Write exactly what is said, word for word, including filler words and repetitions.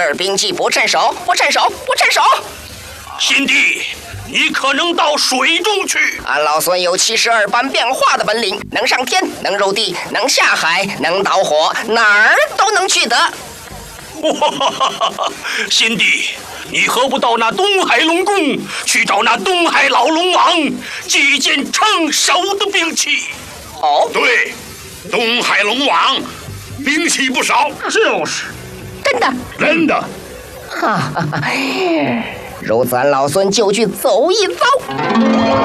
二兵器不趁手，不趁手，不趁手。 贤弟，你可能到水中去。 俺老孙有七十二般变化的本领，能上天，能入地，能下海，能导火，哪儿都能去得。 贤弟，你何不到那东海龙宫去找那东海老龙王借一件趁手的兵器？ 哦， 对，东海龙王兵器不少。 就是， 真的， 真的。 哈哈哈，如此，俺老孙就去走一遭。